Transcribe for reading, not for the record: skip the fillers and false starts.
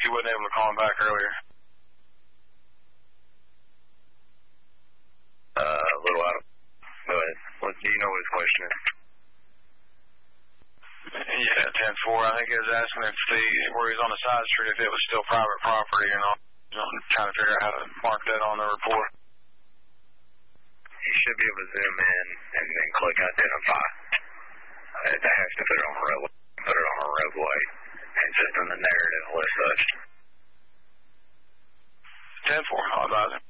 he wasn't able to call him back earlier. A little out of... Go ahead. What do you know what his question is? Yeah, 10-4. I think he was asking if where he's on the side street, if it was still private property or not. Trying to figure out how to mark that on the report. You should be able to zoom in and then click identify. That has to put it on a roadway. Put it on a roadway. And just in the narrative list such. 10-4. I'll advise him.